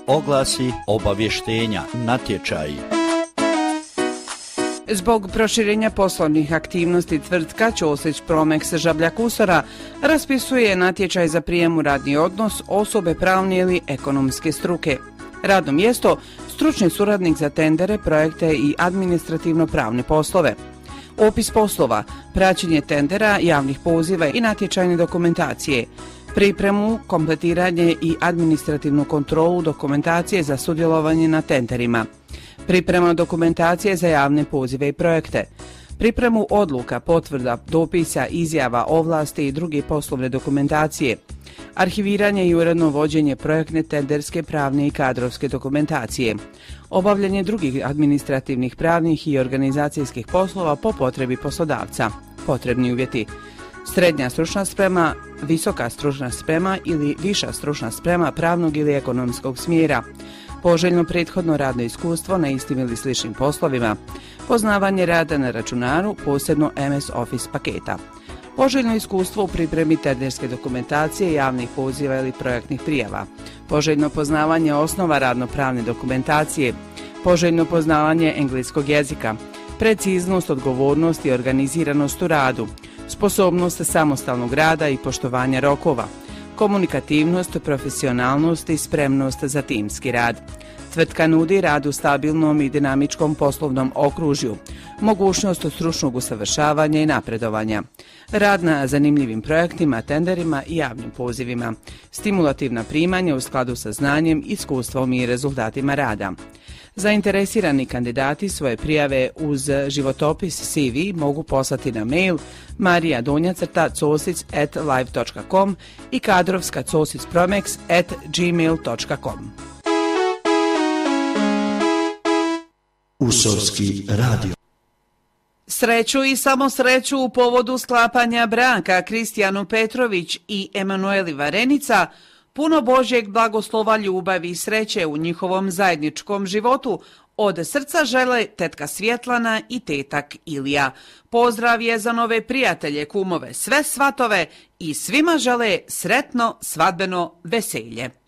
oglasi, obavještenja, natječaji. Zbog proširenja poslovnih aktivnosti tvrtka Ćosić Promex Žablja Kusora raspisuje natječaj za prijem u radni odnos osobe pravne ili ekonomske struke. Radno mjesto stručni suradnik za tendere, projekte i administrativno-pravne poslove. Opis poslova, praćenje tendera, javnih poziva i natječajne dokumentacije, pripremu, kompletiranje i administrativnu kontrolu dokumentacije za sudjelovanje na tenderima, priprema dokumentacije za javne pozive i projekte, pripremu odluka, potvrda, dopisa, izjava, ovlasti i druge poslovne dokumentacije, arhiviranje i uredno vođenje projektne, tenderske, pravne i kadrovske dokumentacije, obavljanje drugih administrativnih, pravnih i organizacijskih poslova po potrebi poslodavca. Potrebni uvjeti: srednja stručna sprema, visoka stručna sprema ili viša stručna sprema pravnog ili ekonomskog smjera, poželjno prethodno radno iskustvo na istim ili sličnim poslovima, poznavanje rada na računaru, posebno MS Office paketa, poželjno iskustvo u pripremi tenderske dokumentacije, javnih poziva ili projektnih prijava, poželjno poznavanje osnova radno-pravne dokumentacije, poželjno poznavanje engleskog jezika, preciznost, odgovornost i organiziranost u radu, sposobnost samostalnog rada i poštovanja rokova, komunikativnost, profesionalnost i spremnost za timski rad. Tvrtka nudi rad u stabilnom i dinamičkom poslovnom okružju, mogućnost stručnog usavršavanja i napredovanja, rad na zanimljivim projektima, tenderima i javnim pozivima, stimulativna primanja u skladu sa znanjem, iskustvom i rezultatima rada. Zainteresirani kandidati svoje prijave uz životopis CV mogu poslati na mail marijadonja_cosic@live.com i kadrovska_cosicpromex@gmail.com. Usorski radio. Sreću i samo sreću u povodu sklapanja braka Kristijanu Petrović i Emanueli Varenica, puno Božjeg blagoslova, ljubavi i sreće u njihovom zajedničkom životu od srca žele tetka Svjetlana i tetak Ilija. Pozdrav je za nove prijatelje, kumove, sve svatove i svima žele sretno svadbeno veselje.